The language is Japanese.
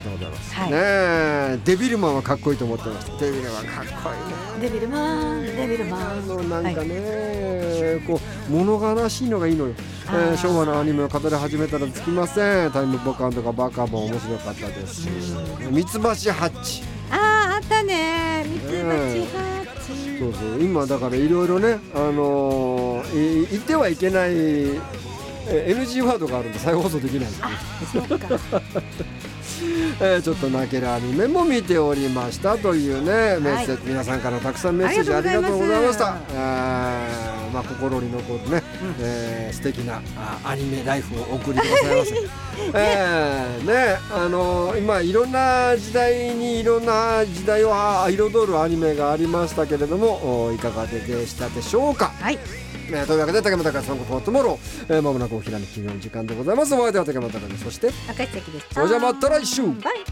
でございます、 はい、 ねえデビルマンはかっこいいと思ってました。デビルマンかっこいいね。 デビルマンデビルマンなんかね、こう物悲しいのがいいのよ、昭和のアニメを語り始めたらつきません。タイムボカンとかバカも面白かったですし、ミツバチハッチ、 あったね、ミツバチハッチ、 そうそう、今だからいろいろね、言ってはいけないNG ワードがあるんで再放送できないんですね。 そうかちょっと泣けるアニメも見ておりましたというね、メッセージ、皆さんからたくさんメッセージありがとうございました。心に残るね、素敵なアニメライフをお送りくださいませ。ね、今いろんな時代にいろんな時代を彩るアニメがありましたけれども、いかがでしたでしょうか。はい、というわけで竹俣からソングフォートモロー、まもなくおひらめきの時間でございます。お相手は竹俣から、そして赤石崎でした。 それじゃまた来週。 バイ。